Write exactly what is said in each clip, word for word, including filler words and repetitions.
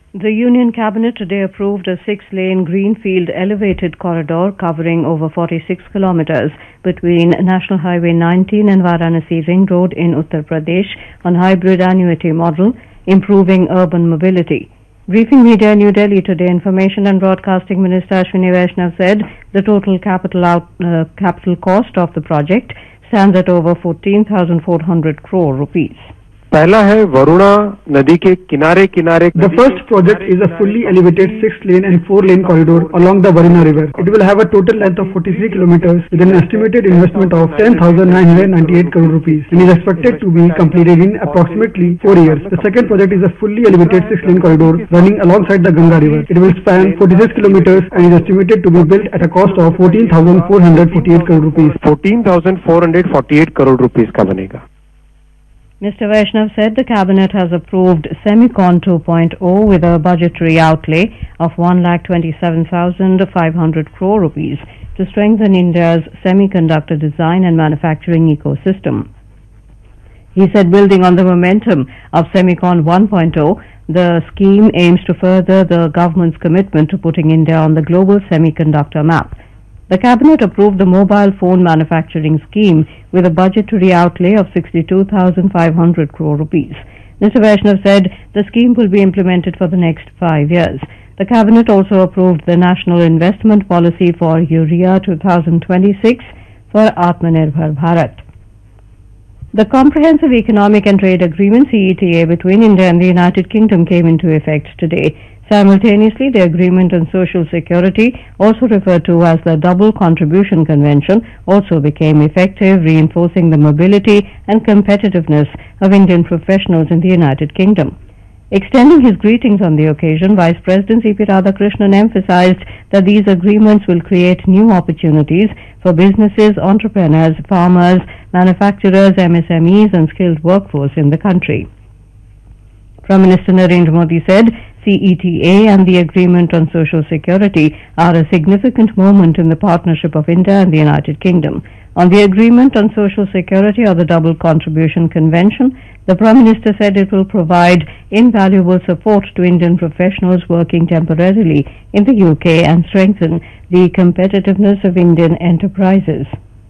The Union Cabinet today approved a six-lane greenfield elevated corridor covering over forty-six kilometers between National Highway nineteen and Varanasi Ring Road in Uttar Pradesh on hybrid annuity model, improving urban mobility. Briefing media in New Delhi today, Information and Broadcasting Minister Ashwini Vaishnav said the total capital, out, uh, capital cost of the project stands at over fourteen thousand four hundred crore rupees. पहला है वरुणा नदी के किनारे किनारे The first project is a fully elevated six-lane and four-lane corridor along the Varuna River. It will have a total length of forty-three kilometers with an estimated investment of ten thousand nine hundred ninety-eight crore rupees and is expected to be completed in approximately four years. The second project is a fully elevated six-lane corridor running alongside the Ganga River. It will span forty-six kilometers and is estimated to be built at a cost of fourteen thousand four hundred forty-eight crore rupees. fourteen thousand four hundred forty-eight crore rupees का बनेगा. Mister Vaishnav said the Cabinet has approved Semicon two point oh with a budgetary outlay of one lakh twenty-seven thousand five hundred crore rupees to strengthen India's semiconductor design and manufacturing ecosystem. He said building on the momentum of Semicon one point oh, the scheme aims to further the government's commitment to putting India on the global semiconductor map. The Cabinet approved the mobile phone manufacturing scheme with a budgetary outlay of sixty-two thousand five hundred crore rupees. Mister Vaishnav said the scheme will be implemented for the next five years. The Cabinet also approved the National Investment Policy for Urea twenty twenty-six for Atmanirbhar Bharat. The Comprehensive Economic and Trade Agreement C E T A between India and the United Kingdom came into effect today. Simultaneously, the Agreement on Social Security, also referred to as the Double Contribution Convention, also became effective, reinforcing the mobility and competitiveness of Indian professionals in the United Kingdom. Extending his greetings on the occasion, Vice President C P Radhakrishnan emphasized that these agreements will create new opportunities for businesses, entrepreneurs, farmers, manufacturers, M S M Es and skilled workforce in the country. Prime Minister Narendra Modi said C E T A and the Agreement on Social Security are a significant moment in the partnership of India and the United Kingdom. On the Agreement on Social Security or the Double Contribution Convention, the Prime Minister said it will provide invaluable support to Indian professionals working temporarily in the U K and strengthen the competitiveness of Indian enterprises.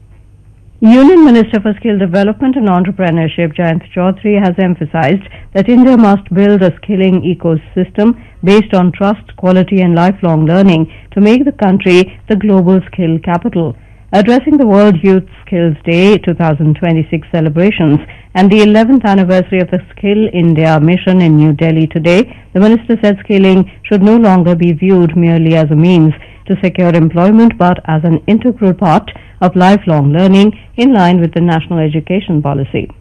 Union Minister for Skill Development and Entrepreneurship Jayant Chaudhary has emphasized that India must build a skilling ecosystem based on trust, quality and lifelong learning to make the country the global skill capital. Addressing the World Youth Skills Day twenty twenty-six celebrations and the eleventh anniversary of the Skill India mission in New Delhi today, the minister said skilling should no longer be viewed merely as a means to secure employment but as an integral part of lifelong learning in line with the national education policy.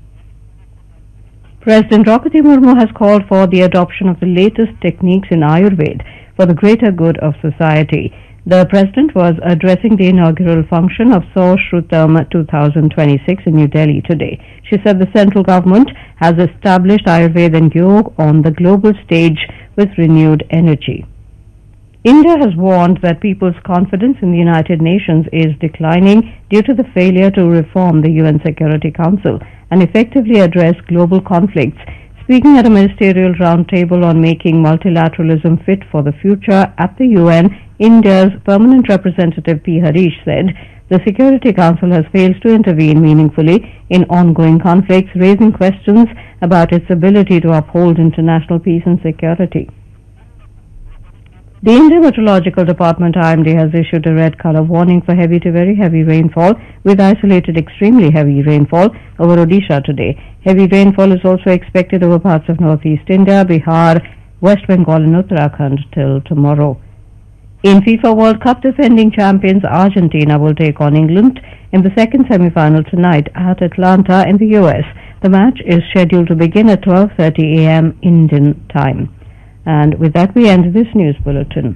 President Draupadi Murmu has called for the adoption of the latest techniques in Ayurveda for the greater good of society. The President was addressing the inaugural function of Soshrutam twenty twenty-six in New Delhi today. She said the central government has established Ayurveda and Yoga on the global stage with renewed energy. India has warned that people's confidence in the United Nations is declining due to the failure to reform the U N Security Council and effectively address global conflicts. Speaking at a ministerial roundtable on making multilateralism fit for the future at the U N, India's permanent representative P. Harish said the Security Council has failed to intervene meaningfully in ongoing conflicts, raising questions about its ability to uphold international peace and security. The Indian Meteorological Department I M D has issued a red color warning for heavy to very heavy rainfall with isolated extremely heavy rainfall over Odisha today. Heavy rainfall is also expected over parts of northeast India, Bihar, West Bengal and Uttarakhand till tomorrow. In FIFA World Cup, defending champions Argentina will take on England in the second semi-final tonight at Atlanta in the U S. The match is scheduled to begin at twelve thirty a m Indian time. And with that, we end this news bulletin.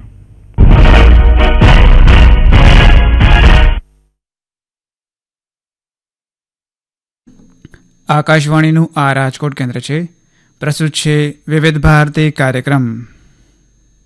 આકાશવાણીનું આ રાજકોટ કેન્દ્ર છે. પ્રસ્તુત છે વિવિધ ભારતી કાર્યક્રમ.